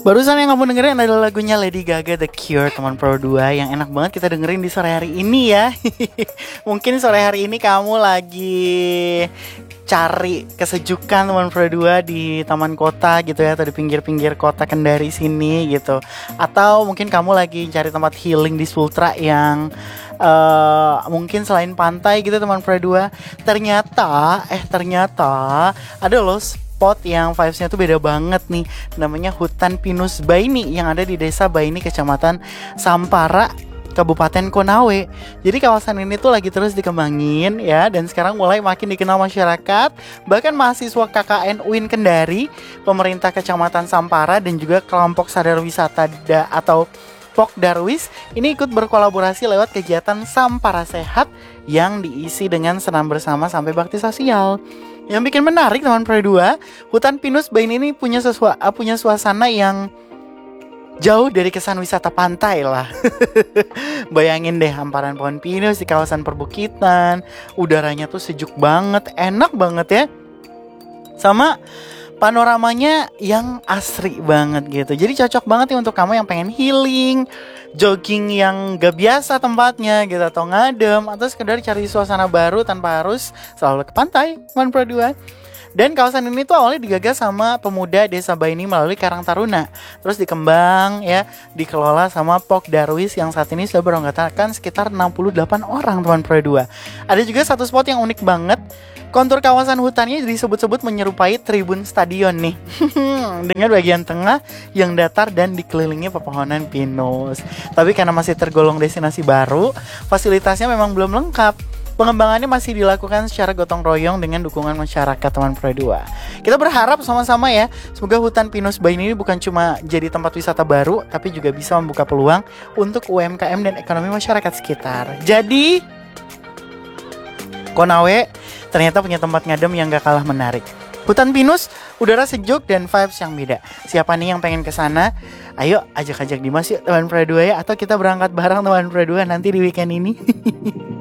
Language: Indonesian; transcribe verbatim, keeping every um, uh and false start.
Barusan yang kamu dengerin adalah lagunya Lady Gaga The Cure teman Pro dua yang enak banget kita dengerin di sore hari ini ya. Mungkin sore hari ini kamu lagi cari kesejukan teman Pro dua di taman kota gitu ya, atau di pinggir-pinggir kota Kendari sini gitu. Atau mungkin kamu lagi cari tempat healing di Sultra yang uh, mungkin selain pantai gitu teman Pro dua. Ternyata eh ternyata ada loh spot yang vibes-nya tuh beda banget nih. Namanya Hutan Pinus Baini yang ada di Desa Baini, Kecamatan Sampara, Kabupaten Konawe. Jadi kawasan ini tuh lagi terus dikembangin ya, dan sekarang mulai makin dikenal masyarakat. Bahkan mahasiswa K K N U I N Kendari, pemerintah Kecamatan Sampara, dan juga kelompok sadar wisata da, atau Pok Darwis ini ikut berkolaborasi lewat kegiatan Sampara Sehat yang diisi dengan senam bersama sampai bakti sosial. Yang bikin menarik teman Pro dua, Hutan Pinus Baini ini punya sesua, punya suasana yang jauh dari kesan wisata pantai lah. Bayangin deh hamparan pohon pinus di kawasan perbukitan, udaranya tuh sejuk banget, enak banget ya. Sama panoramanya yang asri banget gitu. Jadi cocok banget nih untuk kamu yang pengen healing, jogging yang gak biasa tempatnya gitu, atau ngadem, atau sekedar cari suasana baru tanpa harus selalu ke pantai, teman Pro dua. Dan kawasan ini tuh awalnya digagas sama pemuda Desa Baini melalui Karang Taruna. Terus dikembang ya, dikelola sama Pok Darwis yang saat ini sudah beranggotakan sekitar enam puluh delapan orang teman Pro dua. Ada juga satu spot yang unik banget. Kontur kawasan hutannya disebut-sebut menyerupai tribun stadion nih. Dengan bagian tengah yang datar dan dikelilingi pepohonan pinus. Tapi karena masih tergolong destinasi baru, fasilitasnya memang belum lengkap. Pengembangannya masih dilakukan secara gotong royong dengan dukungan masyarakat teman Pro dua. Kita berharap sama-sama ya, semoga Hutan Pinus Baini ini bukan cuma jadi tempat wisata baru, tapi juga bisa membuka peluang untuk U M K M dan ekonomi masyarakat sekitar. Jadi Konawe ternyata punya tempat ngadem yang gak kalah menarik. Hutan Pinus, udara sejuk dan vibes yang beda. Siapa nih yang pengen kesana? Ayo ajak-ajak Dimas yuk teman Pro dua ya, atau kita berangkat bareng teman Pro dua nanti di weekend ini.